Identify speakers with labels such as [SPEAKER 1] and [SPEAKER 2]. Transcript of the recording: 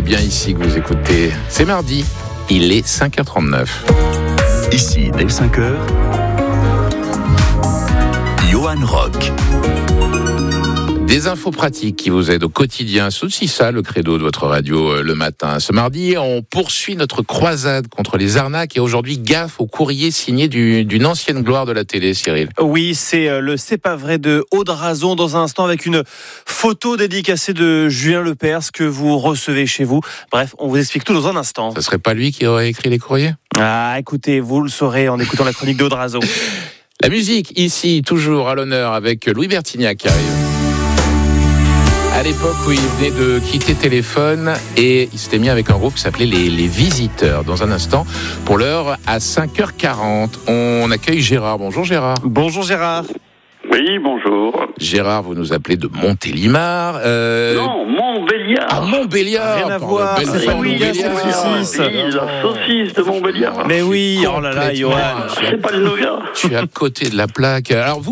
[SPEAKER 1] bien ici que vous écoutez. C'est mardi, il est 5h39.
[SPEAKER 2] Ici, dès 5h, Johan Rock.
[SPEAKER 1] Des infos pratiques qui vous aident au quotidien. C'est aussi ça le credo de votre radio le matin. Ce mardi, on poursuit notre croisade contre les arnaques et aujourd'hui, gaffe au courrier signé d'une ancienne gloire de la télé, Cyril.
[SPEAKER 3] Oui, c'est pas vrai de Aude Razon dans un instant avec une photo dédicacée de Julien Lepers que vous recevez chez vous. Bref, on vous explique tout dans un instant.
[SPEAKER 1] Ce serait pas lui qui aurait écrit les courriers ?
[SPEAKER 3] Ah, écoutez, vous le saurez en écoutant la chronique d'Aude Razon.
[SPEAKER 1] La musique, ici, toujours à l'honneur avec Louis Bertignac qui arrive. À l'époque où il venait de quitter Téléphone et il s'était mis avec un groupe qui s'appelait les Visiteurs. Dans un instant, pour l'heure, à 5h40, on accueille Gérard. Bonjour Gérard.
[SPEAKER 3] Bonjour Gérard.
[SPEAKER 4] Oui, bonjour.
[SPEAKER 1] Gérard, vous nous appelez de Montélimar.
[SPEAKER 4] Non, Montbéliard.
[SPEAKER 1] Ah, Montbéliard.
[SPEAKER 3] Rien à voir,
[SPEAKER 1] belle
[SPEAKER 3] c'est
[SPEAKER 1] femme,
[SPEAKER 3] pas Montbéliard, c'est
[SPEAKER 1] Montbéliard.
[SPEAKER 3] saucisse.
[SPEAKER 4] Oui, la saucisse de Montbéliard.
[SPEAKER 3] Mais oui, oh là là,
[SPEAKER 1] Complètement.
[SPEAKER 3] Johan.
[SPEAKER 4] C'est pas le nougat.
[SPEAKER 1] Je suis à côté de la plaque. Alors vous